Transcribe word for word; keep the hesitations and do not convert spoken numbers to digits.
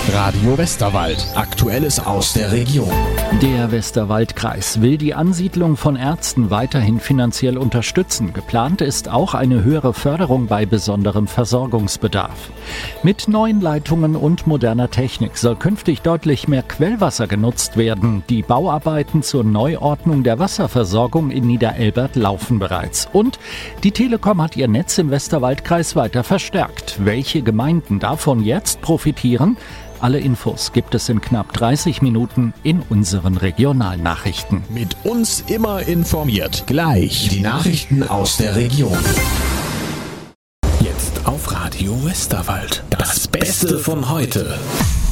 Radio Westerwald. Aktuelles aus der Region. Der Westerwaldkreis will die Ansiedlung von Ärzten weiterhin finanziell unterstützen. Geplant ist auch eine höhere Förderung bei besonderem Versorgungsbedarf. Mit neuen Leitungen und moderner Technik soll künftig deutlich mehr Quellwasser genutzt werden. Die Bauarbeiten zur Neuordnung der Wasserversorgung in Niederelbert laufen bereits. Und die Telekom hat ihr Netz im Westerwaldkreis weiter verstärkt. Welche Gemeinden davon jetzt profitieren? Alle Infos gibt es in knapp dreißig Minuten in unseren Regionalnachrichten. Mit uns immer informiert. Gleich die Nachrichten aus der Region. Jetzt auf Radio Westerwald. Das Beste von heute.